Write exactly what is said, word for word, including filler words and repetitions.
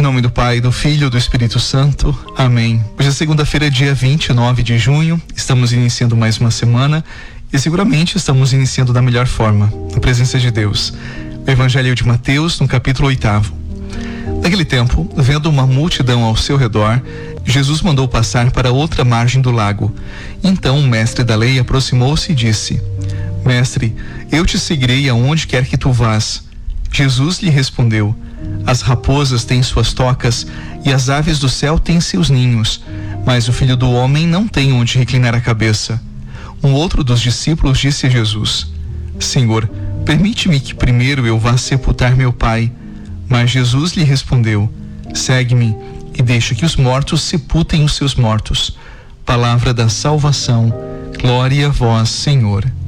nome do Pai, do Filho e do Espírito Santo. Amém. Hoje é segunda-feira, dia vinte e nove de junho. Estamos iniciando mais uma semana e seguramente estamos iniciando da melhor forma, na presença de Deus. O Evangelho de Mateus, no capítulo oitavo. Naquele tempo, vendo uma multidão ao seu redor, Jesus mandou passar para outra margem do lago. Então o mestre da lei aproximou-se e disse: Mestre, eu te seguirei aonde quer que tu vás. Jesus lhe respondeu: As raposas têm suas tocas e as aves do céu têm seus ninhos, mas o Filho do Homem não tem onde reclinar a cabeça. Um outro dos discípulos disse a Jesus: Senhor, permite-me que primeiro eu vá sepultar meu pai. Mas Jesus lhe respondeu: Segue-me e deixa que os mortos sepultem os seus mortos. Palavra da salvação. Glória a vós, Senhor.